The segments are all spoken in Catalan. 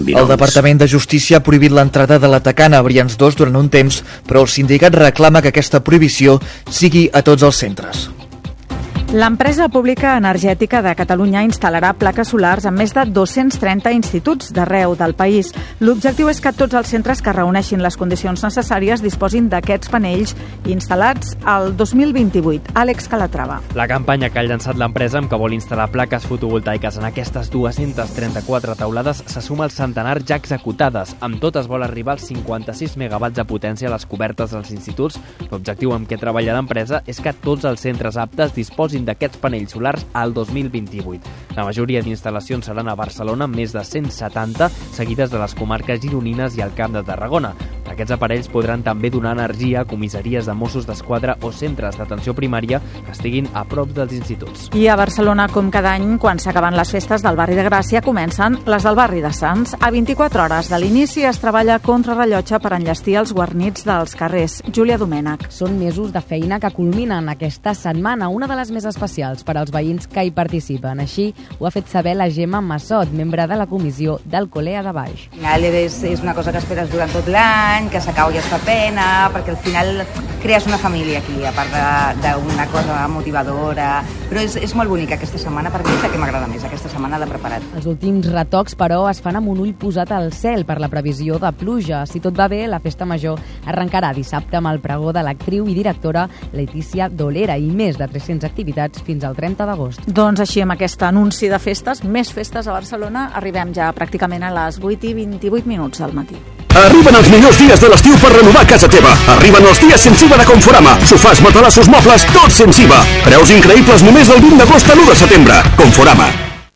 binomis. El Departament de Justícia ha prohibit l'entrada de l'atacant a Brians 2 durant un temps, però el sindicat reclama que aquesta prohibició sigui a tots els centres. L'empresa pública energètica de Catalunya instal·larà plaques solars en més de 230 instituts d'arreu del país. L'objectiu és que tots els centres que reuneixin les condicions necessàries disposin d'aquests panells instal·lats al 2028. Àlex Calatrava. La campanya que ha llançat l'empresa amb que vol instal·lar plaques fotovoltaiques en aquestes 234 taulades se suma al centenar ja executades. Amb totes vol arribar als 56 megawatts de potència a les cobertes dels instituts. L'objectiu amb què treballa l'empresa és que tots els centres aptes disposin d'aquests panells solars al 2028. La majoria d'instal·lacions seran a Barcelona, més de 170, seguides de les comarques gironines i el Camp de Tarragona. Aquests aparells podran també donar energia a comissaries de Mossos d'Esquadra o centres d'atenció primària que estiguin a prop dels instituts. I a Barcelona, com cada any, quan s'acaben les festes del barri de Gràcia, comencen les del barri de Sants. A 24 hores de l'inici es treballa contra rellotge per enllestir els guarnits dels carrers. Júlia Domènech. Són mesos de feina que culminen aquesta setmana, una de les més especials per als veïns que hi participen. Així ho ha fet saber la Gemma Massot, membre de la comissió del Colea de Baix. Al final és una cosa que esperes durant tot l'any, que s'acaba i es fa pena, perquè al final crees una família aquí, a part d'una cosa motivadora. Però és molt bonica aquesta setmana, perquè és la que m'agrada més, aquesta setmana l'he preparat. Els últims retocs, però, es fan amb un ull posat al cel per la previsió de pluja. Si tot va bé, la festa major arrencarà dissabte amb el pregó de l'actriu i directora Letícia Dolera i més de 300 activitats fins al 30 d'agost. Doncs així, amb aquest anunci de festes, més festes a Barcelona, arribem ja pràcticament a les 8:28 del matí. Arriben els millors dies de l'estiu per renovar casa teva. Arriben els dies sense IVA de Conforama. Sofàs, matalassos, mobles, tot sense IVA. Preus increïbles només del 20 d'agost a l'1 de setembre. Conforama.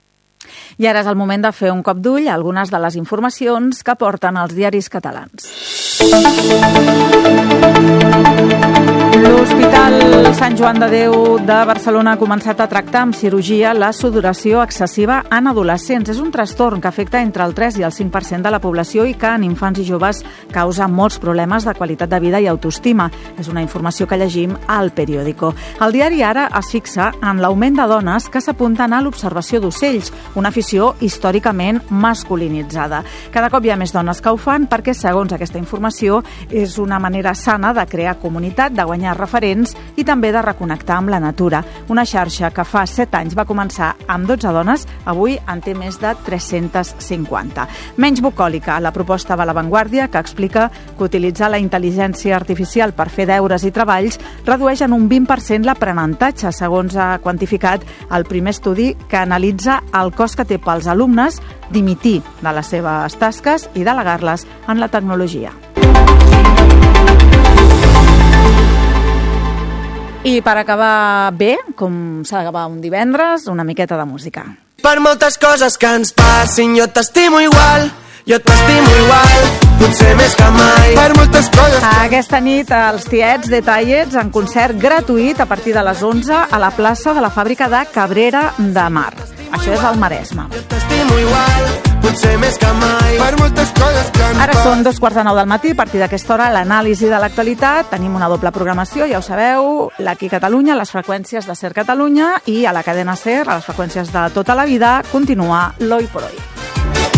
I ara és el moment de fer un cop d'ull a algunes de les informacions que porten els diaris catalans. L'Hospital Sant Joan de Déu de Barcelona ha començat a tractar amb cirurgia la sudoració excessiva en adolescents. És un trastorn que afecta entre el 3 i el 5% de la població i que en infants i joves causa molts problemes de qualitat de vida i autoestima. És una informació que llegim al Periódico. El diari Ara es fixa en l'augment de dones que s'apunten a l'observació d'ocells, una afició històricament masculinitzada. Cada cop hi ha més dones que ho fan perquè, segons aquesta informació, és una manera sana de crear comunitat, de guanyar referents i també de reconnectar amb la natura. Una xarxa que fa 7 anys va començar amb 12 dones, avui en té més de 350. Menys bucòlica, la proposta de La Vanguardia, que explica que utilitzar la intel·ligència artificial per fer deures i treballs redueix en un 20% l'aprenentatge, segons ha quantificat el primer estudi que analitza el cost que té pels alumnes dimitir de les seves tasques i delegar-les en la tecnologia. I per acabar bé, com s'ha d'acabar un divendres, una miqueta de música. Per moltes coses que ens passin, jo t'estimo igual, potser més que mai. Per moltes coses... Aquesta nit, els Tiets Detallets en concert gratuït a partir de les 11 a la plaça de la fàbrica de Cabrera de Mar. Això és al Maresme. Jo t'estimo igual, potser més que mai. Per moltes coses que ens Ara són 2:15 del matí, a partir d'aquesta hora l'anàlisi de l'actualitat. Tenim una doble programació, ja ho sabeu, l'Aquí Catalunya, les freqüències de Ser Catalunya, i a la cadena Ser, a les freqüències de tota la vida, continua l'Hoy por Hoy.